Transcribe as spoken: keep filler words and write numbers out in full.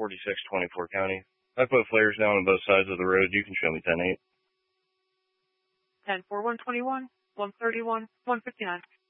forty-six twenty-four County. I put flares down on both sides of the road. You can show me ten eight. ten four one twenty-one, one thirty-one, one fifty-nine.